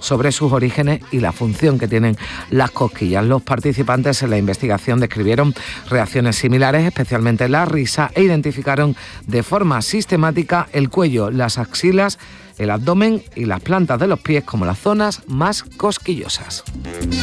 sobre sus orígenes y la función que tienen las cosquillas. Los participantes en la investigación describieron reacciones similares, especialmente la risa, e identificaron de forma sistemática el cuello, las axilas, el abdomen y las plantas de los pies como las zonas más cosquillosas.